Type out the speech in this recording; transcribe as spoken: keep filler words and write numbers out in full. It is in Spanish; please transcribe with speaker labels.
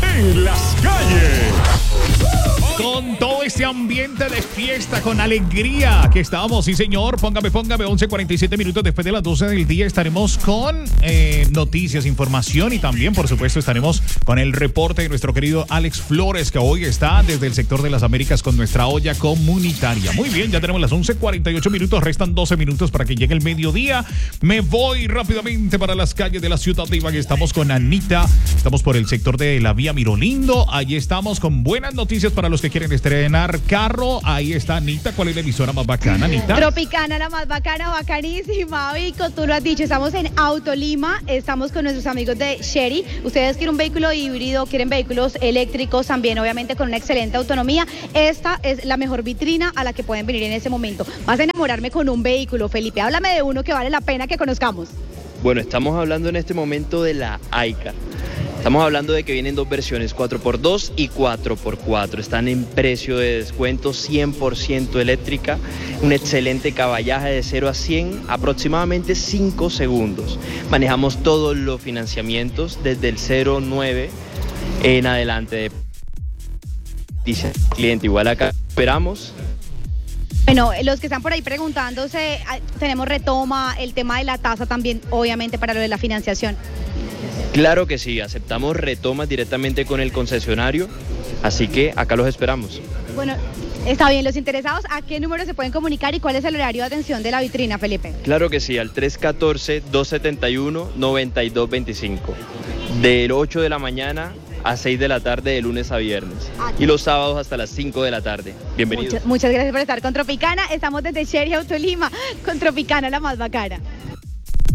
Speaker 1: en las calles. Con todo este ambiente de fiesta, con alegría que estamos, sí señor, póngame, póngame, once cuarenta y siete minutos después de las doce del día estaremos con eh, noticias, información y también, por supuesto, estaremos con el reporte de nuestro querido Alex Flores, que hoy está desde el sector de las Américas con nuestra olla comunitaria. Muy bien, ya tenemos las once cuarenta y ocho minutos, restan doce minutos para que llegue el mediodía. Me voy rápidamente para las calles de la ciudad de Ibagué. Estamos con Anita, estamos por el sector de la vía Mirolindo, allí estamos con buenas noticias para los que quieren estrenar carro. Ahí está Anita. ¿Cuál es la emisora más bacana, Anita?
Speaker 2: Tropicana, la más bacana, bacanísima, Vico, tú lo has dicho. Estamos en Autolima, estamos con nuestros amigos de Sherry. Ustedes quieren un vehículo híbrido, quieren vehículos eléctricos también, obviamente con una excelente autonomía. Esta es la mejor vitrina a la que pueden venir en este momento. Vas a enamorarme con un vehículo, Felipe. Háblame de uno que vale la pena que conozcamos.
Speaker 3: Bueno, estamos hablando en este momento de la iCar. Estamos hablando de que vienen dos versiones, cuatro por dos y cuatro por cuatro. Están en precio de descuento, cien por ciento eléctrica, un excelente caballaje de cero a cien, aproximadamente cinco segundos. Manejamos todos los financiamientos desde el cero nueve en adelante. Dice el cliente, igual acá esperamos.
Speaker 2: Bueno, los que están por ahí preguntándose, tenemos retoma, el tema de la tasa también, obviamente, para lo de la financiación.
Speaker 3: Claro que sí, aceptamos retomas directamente con el concesionario, así que acá los esperamos.
Speaker 2: Bueno, está bien, los interesados, ¿a qué número se pueden comunicar y cuál es el horario de atención de la vitrina, Felipe?
Speaker 3: Claro que sí, al tres uno cuatro, dos siete uno, nueve dos dos cinco, del ocho de la mañana a seis de la tarde de lunes a viernes y los sábados hasta las cinco de la tarde. Bienvenidos.
Speaker 2: Muchas, muchas gracias por estar con Tropicana, estamos desde Sherry Autolima, con Tropicana, la más bacana.